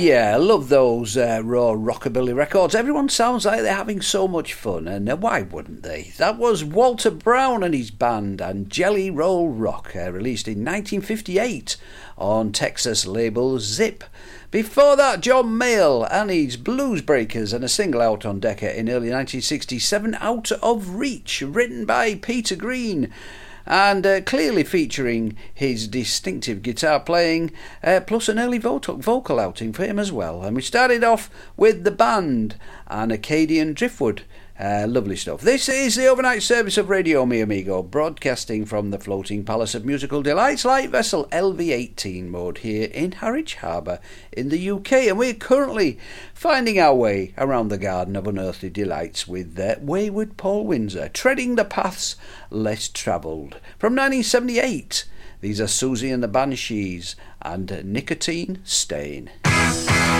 Yeah, I love those raw rockabilly records. Everyone sounds like they're having so much fun, and why wouldn't they? That was Walter Brown and his band and Jelly Roll Rock, released in 1958 on Texas label Zip. Before that, John Mayall and his Blues Breakers, and a single out on Decca in early 1967, Out of Reach, written by Peter Green, and clearly featuring his distinctive guitar playing, plus an early vocal outing for him as well. And we started off with the band and Acadian Driftwood. Lovely stuff. This is the overnight service of Radio Mi Amigo, broadcasting from the floating palace of musical delights, light vessel LV18 mode here in Harwich Harbour in the UK, and we're currently finding our way around the garden of unearthly delights with Wayward Paul Windsor, treading the paths less travelled. From 1978, these are Susie and the Banshees and Nicotine Stain.